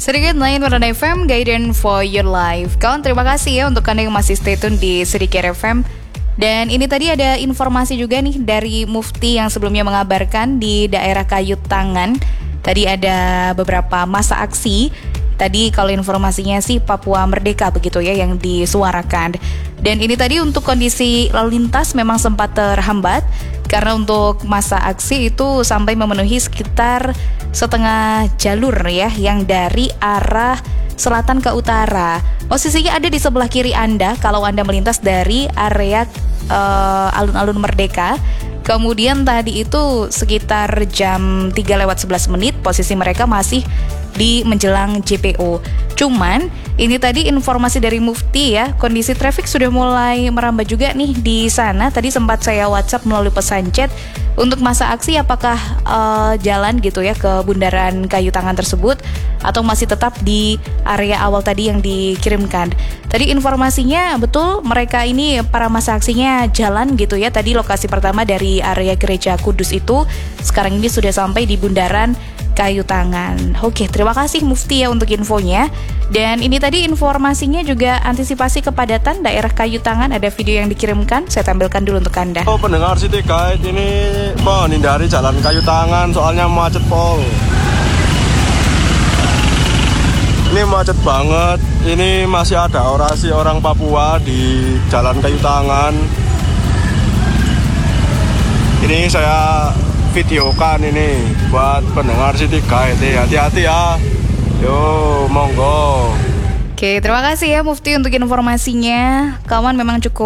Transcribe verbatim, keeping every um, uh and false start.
Sedikit lain Warna F M, Guidance for Your Life. Kawan, terima kasih ya untuk Anda yang masih stay tune di Sedikit F M. Dan ini tadi ada informasi juga nih dari Mufti yang sebelumnya mengabarkan di daerah Kayu Tangan. Tadi ada beberapa masa aksi. Tadi kalau informasinya sih Papua Merdeka begitu ya yang disuarakan. Dan ini tadi untuk kondisi lalu lintas memang sempat terhambat karena untuk masa aksi itu sampai memenuhi sekitar setengah jalur ya yang dari arah selatan ke utara. Posisinya ada di sebelah kiri Anda kalau Anda melintas dari area uh, alun-alun Merdeka. Kemudian tadi itu sekitar jam tiga lewat sebelas menit posisi mereka masih di menjelang J P O. Cuman ini tadi informasi dari Mufti ya, kondisi traffic sudah mulai merambah juga nih di sana. Tadi sempat saya WhatsApp melalui pesan chat untuk masa aksi apakah uh, jalan gitu ya ke bundaran Kayu Tangan tersebut atau masih tetap di area awal tadi yang dikirimkan. Tadi informasinya betul mereka ini para masa aksinya jalan gitu ya. Tadi lokasi pertama dari area Gereja Kudus itu sekarang ini sudah sampai di bundaran Kayu Tangan. Oke, terima kasih Mufti ya untuk infonya. Dan ini tadi informasinya juga antisipasi kepadatan daerah Kayu Tangan. Ada video yang dikirimkan, saya tampilkan dulu untuk Anda. Oh, pendengar City Guide ini menghindari jalan Kayu Tangan soalnya macet pol. Ini macet banget. Ini masih ada orasi orang Papua di jalan Kayu Tangan. Ini saya videokan ini buat pendengar City Guide. Hati-hati ya. Yo, monggo. Oke, terima kasih ya Mufti untuk informasinya. Kawan memang cukup